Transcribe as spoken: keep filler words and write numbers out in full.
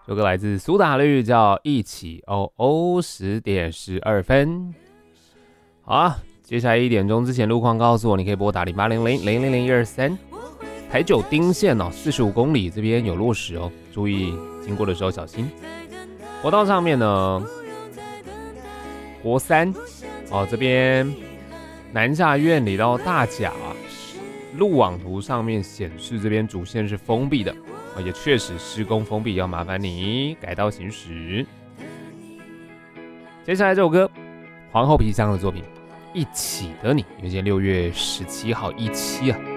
这首歌来自苏打绿，叫《一起哦哦》，十点十二分。好啊，接下来一点钟之前路况告诉我，你可以拨打零八零零零零零一二三。台九丁线哦，四十五公里这边有落石哦，注意经过的时候小心。国道上面呢，国三哦这边南下院里到大甲啊，路网图上面显示这边主线是封闭的。也确实施工封闭，要麻烦你改道行驶。接下来这首歌，皇后皮箱的作品《一起的你》，原先六月十七号一期啊。